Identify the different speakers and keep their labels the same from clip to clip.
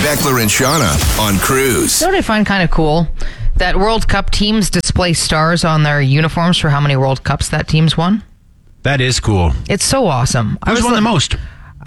Speaker 1: Beckler and Shauna on Cruise.
Speaker 2: You know what I find kind of cool? That World Cup teams display stars on their uniforms for how many World Cups that team's won.
Speaker 3: That is cool.
Speaker 2: It's so awesome.
Speaker 3: Who's won the most?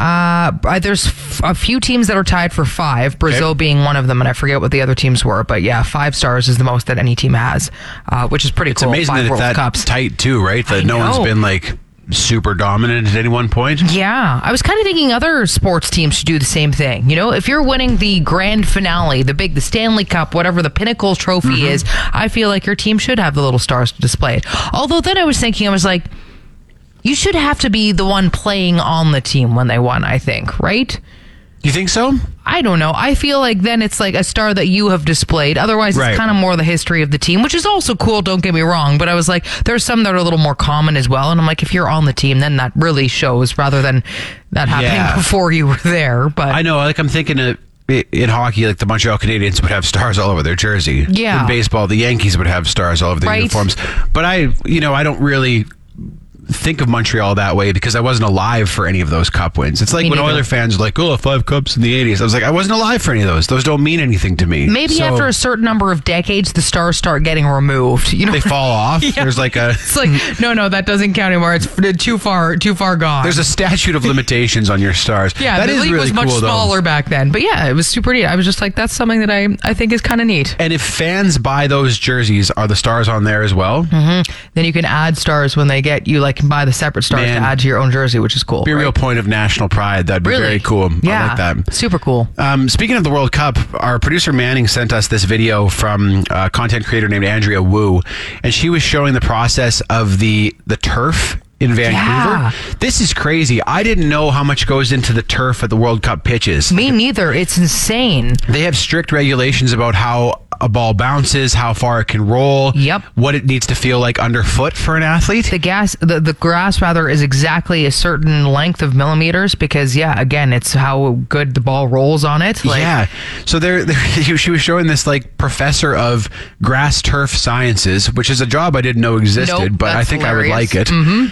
Speaker 2: There's a few teams that are tied for 5, Brazil being one of them, and I forget what the other teams were, but yeah, 5 stars is the most that any team has, which is pretty cool.
Speaker 3: It's amazing
Speaker 2: 5
Speaker 3: that
Speaker 2: World
Speaker 3: it's that
Speaker 2: Cups.
Speaker 3: tight too, right? That
Speaker 2: I
Speaker 3: no one's
Speaker 2: know.
Speaker 3: been like super dominant at any one point.
Speaker 2: Yeah, I was kind of thinking other sports teams should do the same thing. You know, if you're winning the grand finale, the Stanley Cup, whatever the pinnacle trophy is, I feel like your team should have the little stars to display it. Although then I was thinking, I was like, you should have to be the one playing on the team when they won, I think, right?
Speaker 3: You think so?
Speaker 2: I don't know. I feel like then it's like a star that you have displayed. Otherwise,
Speaker 3: Right.
Speaker 2: it's kind of more the history of the team, which is also cool, don't get me wrong. But I was like, there's some that are a little more common as well. And I'm like, if you're on the team, then that really shows rather than that happening
Speaker 3: Yeah.
Speaker 2: before you were there. But
Speaker 3: I know. Like I'm thinking in hockey, like the Montreal Canadiens would have stars all over their jersey.
Speaker 2: Yeah.
Speaker 3: In baseball, the Yankees would have stars all over their
Speaker 2: Right.
Speaker 3: uniforms. But I don't really think of Montreal that way because I wasn't alive for any of those cup wins. It's like
Speaker 2: Me
Speaker 3: when
Speaker 2: neither.
Speaker 3: Oiler fans are like, 5 cups in the 80s. I was like, I wasn't alive for any of those. Those don't mean anything to me.
Speaker 2: maybe
Speaker 3: So
Speaker 2: after a certain number of decades, the stars start getting removed. You know,
Speaker 3: they fall off.
Speaker 2: Yeah.
Speaker 3: There's like
Speaker 2: it's like, no, that doesn't count anymore. It's too far gone.
Speaker 3: there's a statute of limitations on your stars.
Speaker 2: yeah,
Speaker 3: that
Speaker 2: the
Speaker 3: is
Speaker 2: league
Speaker 3: really
Speaker 2: was much
Speaker 3: cool, though.
Speaker 2: smaller back then. But yeah, it was super neat. I was just like, that's something that I think is kind of neat.
Speaker 3: And if fans buy those jerseys, are the stars on there as well?
Speaker 2: Then you can add stars when they get you, like, buy the separate stars
Speaker 3: Man.
Speaker 2: to add to your own jersey, which is cool.
Speaker 3: Be a
Speaker 2: right?
Speaker 3: real point of national pride. That'd be
Speaker 2: Really?
Speaker 3: very cool.
Speaker 2: Yeah,
Speaker 3: I like that.
Speaker 2: super cool.
Speaker 3: Speaking of the World Cup, our producer Manning sent us this video from a content creator named Andrea Wu, and she was showing the process of the turf in Vancouver.
Speaker 2: Yeah.
Speaker 3: This is crazy. I didn't know how much goes into the turf at the World Cup pitches.
Speaker 2: Me neither. It's insane.
Speaker 3: They have strict regulations about how a ball bounces, how far it can roll,
Speaker 2: Yep.
Speaker 3: what it needs to feel like underfoot for an athlete.
Speaker 2: The grass rather is exactly a certain length of millimeters because again, it's how good the ball rolls on it. Like,
Speaker 3: Yeah. So she was showing this like professor of grass turf sciences, which is a job I didn't know existed,
Speaker 2: Nope,
Speaker 3: but I
Speaker 2: that's
Speaker 3: think
Speaker 2: hilarious.
Speaker 3: I would like it.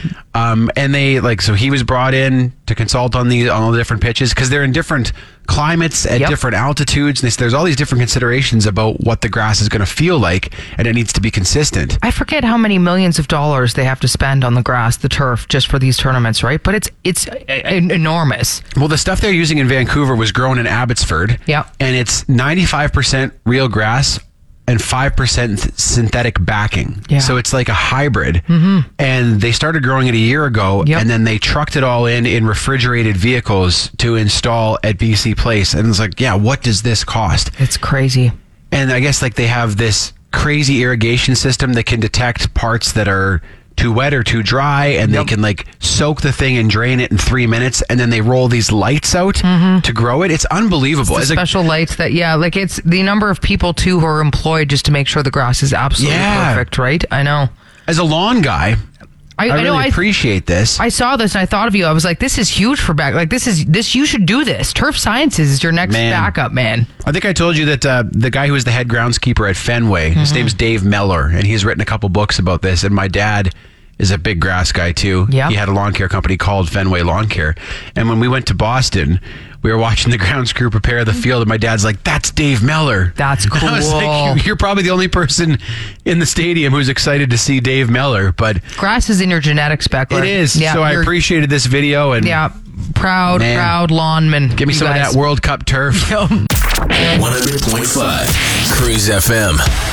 Speaker 3: And they so he was brought in to consult on all the different pitches because they're in different climates at
Speaker 2: Yep.
Speaker 3: different altitudes. And there's all these different considerations about what the grass is going to feel like, and it needs to be consistent.
Speaker 2: I forget how many millions of dollars they have to spend on the grass, the turf, just for these tournaments, right? But it's enormous.
Speaker 3: Well, the stuff they're using in Vancouver was grown in Abbotsford.
Speaker 2: Yep.
Speaker 3: And it's 95% real grass and 5% synthetic backing.
Speaker 2: Yeah.
Speaker 3: So it's like a hybrid. Mm-hmm. And they started growing it a year ago,
Speaker 2: Yep.
Speaker 3: and then they trucked it all in refrigerated vehicles to install at BC Place. And it's like, what does this cost?
Speaker 2: It's crazy.
Speaker 3: And I guess like they have this crazy irrigation system that can detect parts that are too wet or too dry, and
Speaker 2: Yep.
Speaker 3: they can like soak the thing and drain it in 3 minutes, and then they roll these lights out to grow it. It's unbelievable.
Speaker 2: The
Speaker 3: It's like,
Speaker 2: special lights that, like it's the number of people too who are employed just to make sure the grass is absolutely
Speaker 3: Yeah.
Speaker 2: perfect, right? I know.
Speaker 3: as a lawn guy, I
Speaker 2: know.
Speaker 3: really appreciate this.
Speaker 2: I saw this and I thought of you. I was like, this is huge for back. Like this. You should do this. Turf Sciences is your next
Speaker 3: Man.
Speaker 2: backup, man.
Speaker 3: I think I told you that the guy who was the head groundskeeper at Fenway, his name's Dave Meller, and he's written a couple books about this. And my dad is a big grass guy too.
Speaker 2: Yeah.
Speaker 3: He had a lawn care company called Fenway Lawn Care. And when we went to Boston, we were watching the grounds crew prepare the field, and my dad's like, "That's Dave Meller."
Speaker 2: That's
Speaker 3: And I was
Speaker 2: cool.
Speaker 3: like, you're probably the only person in the stadium who's excited to see Dave Meller, but
Speaker 2: Grass is in your genetics, Beckler.
Speaker 3: it is.
Speaker 2: Yeah,
Speaker 3: So I
Speaker 2: you're-
Speaker 3: appreciated this video, and
Speaker 2: Yeah, proud
Speaker 3: Man.
Speaker 2: lawnman.
Speaker 3: give me
Speaker 2: you
Speaker 3: some
Speaker 2: guys.
Speaker 3: of that World Cup turf.
Speaker 1: 100.5 Cruise FM.